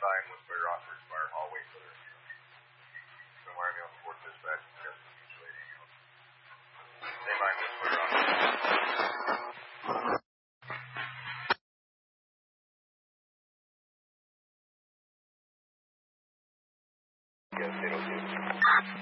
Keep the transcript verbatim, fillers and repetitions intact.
by in Westbury Rockford Fire. I'll wait for their instructions. Been wiring me on the fourth dispatch. Just mutually. Stay by in Westbury Rockford. Yes, it'll do.